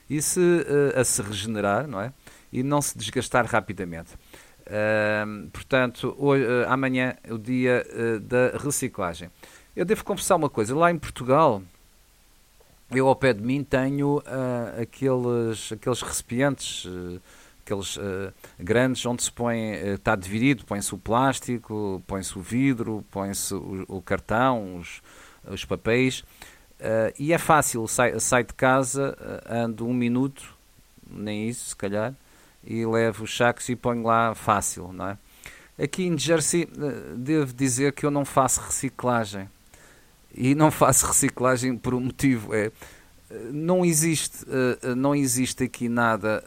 e a se regenerar, não é? E não se desgastar rapidamente. Portanto, amanhã é o dia da reciclagem. Eu devo confessar uma coisa, lá em Portugal, eu ao pé de mim tenho aqueles recipientes, aqueles grandes, onde se põe, está dividido, põe-se o plástico, põe-se o vidro, põe-se o cartão, os papéis, e é fácil, sai de casa, ando um minuto, nem isso se calhar, e levo os sacos e ponho lá fácil, não é? Aqui em Jersey, devo dizer que eu não faço reciclagem. E não faço reciclagem por um motivo, não existe aqui nada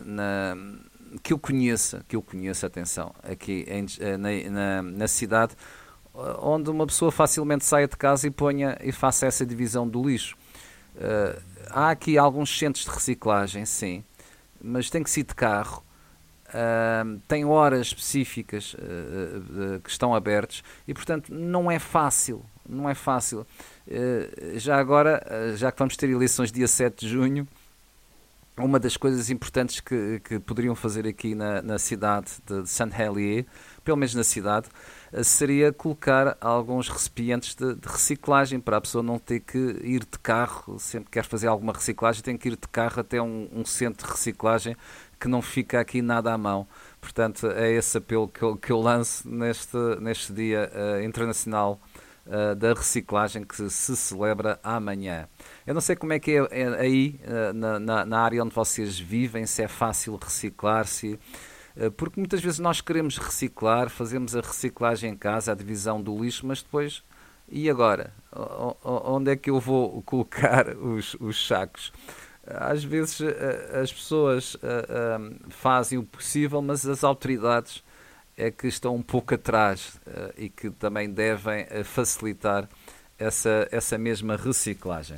que eu conheça, atenção, aqui na cidade, onde uma pessoa facilmente saia de casa e faça essa divisão do lixo. Há aqui alguns centros de reciclagem, sim, mas tem que ser de carro. Tem horas específicas que estão abertos e, portanto, não é fácil. Não é fácil. Já agora, já que vamos ter eleições dia 7 de junho, uma das coisas importantes que poderiam fazer aqui na cidade de Saint Helier, pelo menos na cidade, seria colocar alguns recipientes de reciclagem para a pessoa não ter que ir de carro. Sempre que quer fazer alguma reciclagem tem que ir de carro até um centro de reciclagem que não fica aqui nada à mão. Portanto, é esse apelo que eu lanço neste Dia Internacional da Reciclagem, que se celebra amanhã. Eu não sei como é que é aí, na área onde vocês vivem, se é fácil reciclar-se, porque muitas vezes nós queremos reciclar, fazemos a reciclagem em casa, a divisão do lixo, mas depois, e agora? Onde é que eu vou colocar os sacos? Às vezes as pessoas fazem o possível, mas as autoridades é que estão um pouco atrás e que também devem facilitar essa mesma reciclagem.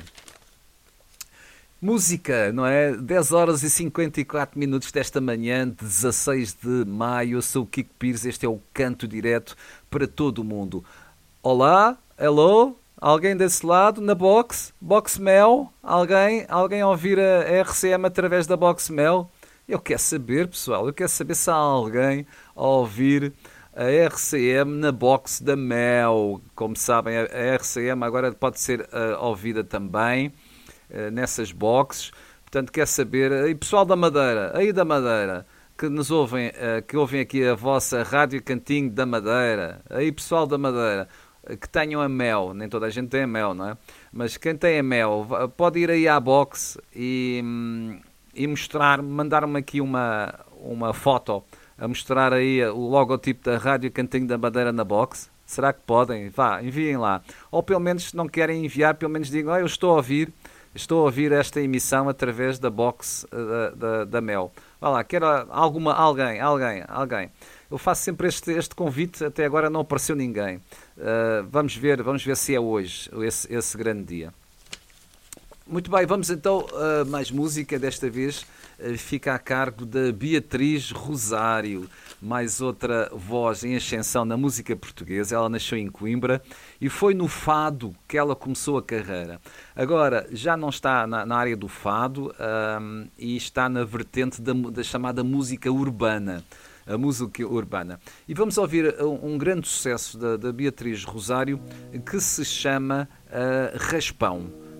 Música, não é? 10 horas e 54 minutos desta manhã, 16 de maio. Eu sou o Kiko Pires, este é o Canto Direto para todo o mundo. Olá, hello, alguém desse lado, na box? Box Mel? Alguém a ouvir a RCM através da Box Mel? Eu quero saber, pessoal, eu quero saber se há alguém a ouvir a RCM na box da Mel. Como sabem, a RCM agora pode ser ouvida também nessas boxes. Portanto, quero saber, e pessoal da Madeira, aí da Madeira, que nos ouvem, que ouvem aqui a vossa Rádio Cantinho da Madeira, aí pessoal da Madeira, que tenham a Mel, nem toda a gente tem a Mel, não é? Mas quem tem a Mel, pode ir aí à box e mandar-me aqui uma foto a mostrar aí o logotipo da Rádio Cantinho da Madeira na box. Será que podem? Vá, enviem lá. Ou pelo menos, se não querem enviar, pelo menos digam, eu estou a ouvir esta emissão através da box da Mel. Vá lá, quero alguém. Eu faço sempre este convite, até agora não apareceu ninguém. Vamos ver se é hoje esse grande dia. Muito bem, vamos então a mais música. Desta vez fica a cargo da Beatriz Rosário, mais outra voz em ascensão na música portuguesa. Ela nasceu em Coimbra e foi no fado que ela começou a carreira. Agora já não está na área do fado e está na vertente da chamada música urbana. A música urbana. E vamos ouvir um grande sucesso da Beatriz Rosário que se chama Raspão.